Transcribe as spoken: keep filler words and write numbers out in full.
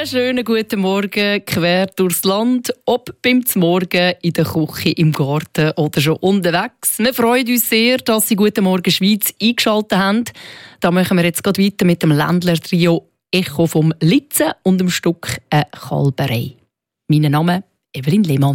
Einen schönen guten Morgen quer durchs Land, ob beim Morgen in der Küche, im Garten oder schon unterwegs. Wir freuen uns sehr, dass Sie «Guten Morgen Schweiz» eingeschaltet haben. Da machen wir jetzt gerade weiter mit dem Ländler-Trio «Echo vom Litzen» und dem Stück «Eine Kalberei». Mein Name ist Evelyn Lehmann.